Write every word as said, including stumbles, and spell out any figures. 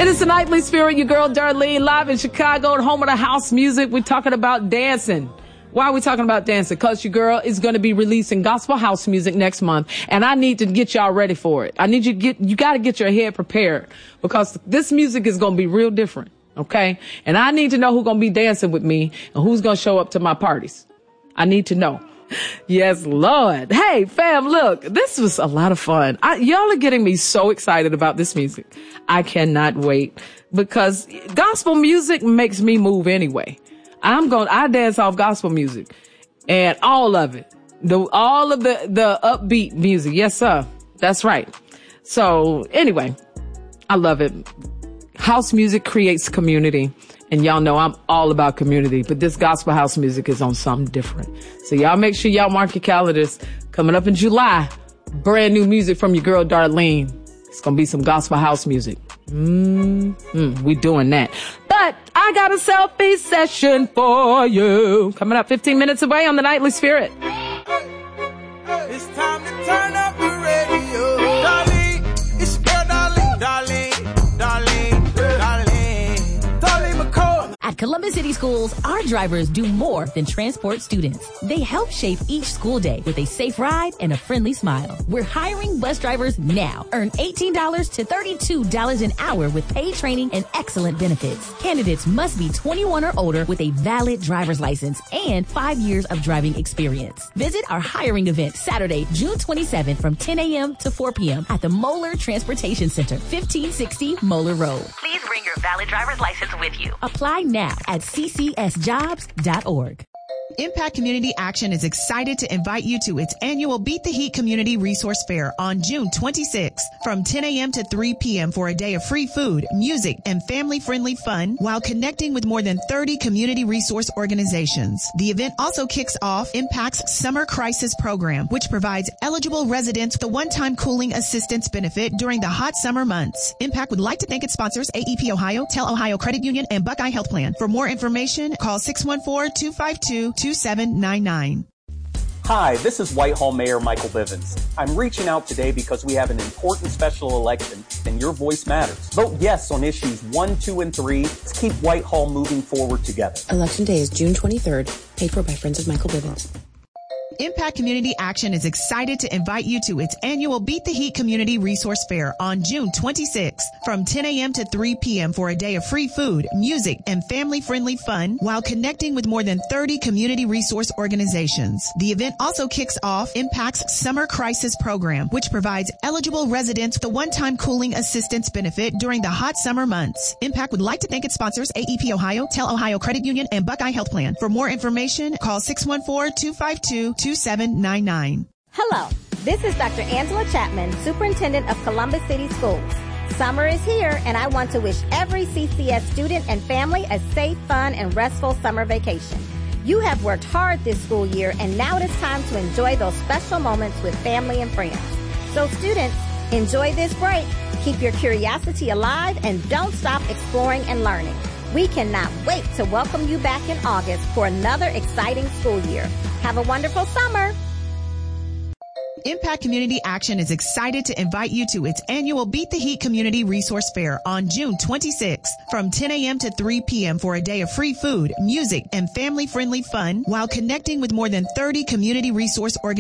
It is the Nightly Spirit, your girl Darlene, live in Chicago at home of the house music. We're talking about dancing. Why are we talking about dancing? Because your girl is going to be releasing gospel house music next month, and I need to get y'all ready for it. I need you to get, you got to get your head prepared because this music is going to be real different, okay? And I need to know who's going to be dancing with me and who's going to show up to my parties. I need to know. Yes, Lord. Hey, fam, look, this was a lot of fun. I, y'all are getting me so excited about this music. I cannot wait because gospel music makes me move anyway. I'm going, I dance off gospel music and all of it, the, all of the, the upbeat music. Yes, sir. That's right. So anyway, I love it. House music creates community. And y'all know I'm all about community, but this gospel house music is on something different. So y'all make sure y'all mark your calendars. Coming up in July, brand new music from your girl Darlene. It's going to be some gospel house music. Mm-hmm. We doing that. But I got a selfie session for you. Coming up fifteen minutes away on the Nightly Spirit. It's time to turn up the radio. Darlene, it's your girl Darlene, Darlene, Darlene, Darlene, Darlene McCall. At Columbus City Schools, our drivers do more than transport students. They help shape each school day with a safe ride and a friendly smile. We're hiring bus drivers now. Earn eighteen dollars to thirty-two dollars an hour with paid training and excellent benefits. Candidates must be twenty-one or older with a valid driver's license and five years of driving experience. Visit our hiring event Saturday, June twenty-seventh from ten a.m. to four p.m. at the Moeller Transportation Center, fifteen sixty Moeller Road. Please bring your valid driver's license with you. Apply now at c c s jobs dot org. Impact Community Action is excited to invite you to its annual Beat the Heat Community Resource Fair on June twenty-sixth from ten a.m. to three p.m. for a day of free food, music, and family-friendly fun while connecting with more than thirty community resource organizations. The event also kicks off Impact's Summer Crisis Program, which provides eligible residents the one-time cooling assistance benefit during the hot summer months. Impact would like to thank its sponsors, A E P Ohio, Tel Ohio Credit Union, and Buckeye Health Plan. For more information, call six one four, two five two, two seven nine nine. Hi, this is Whitehall Mayor Michael Bivens. I'm reaching out today because we have an important special election and your voice matters. Vote yes on issues one, two, and three to keep Whitehall moving forward together. Election day is June twenty-third, paid for by Friends of Michael Bivens. Impact Community Action is excited to invite you to its annual Beat the Heat Community Resource Fair on June twenty-sixth from ten a.m. to three p.m. for a day of free food, music, and family-friendly fun while connecting with more than thirty community resource organizations. The event also kicks off Impact's Summer Crisis Program, which provides eligible residents the one-time cooling assistance benefit during the hot summer months. Impact would like to thank its sponsors, A E P Ohio, Tel Ohio Credit Union, and Buckeye Health Plan. For more information, call six one four, two five two, two seven nine nine. Hello, this is Doctor Angela Chapman, Superintendent of Columbus City Schools. Summer is here, and I want to wish every C C S student and family a safe, fun, and restful summer vacation. You have worked hard this school year, and now it is time to enjoy those special moments with family and friends. So students, enjoy this break, keep your curiosity alive, and don't stop exploring and learning. We cannot wait to welcome you back in August for another exciting school year. Have a wonderful summer. Impact Community Action is excited to invite you to its annual Beat the Heat Community Resource Fair on June twenty-sixth from ten a.m. to three p.m. for a day of free food, music, and family-friendly fun while connecting with more than thirty community resource organizations.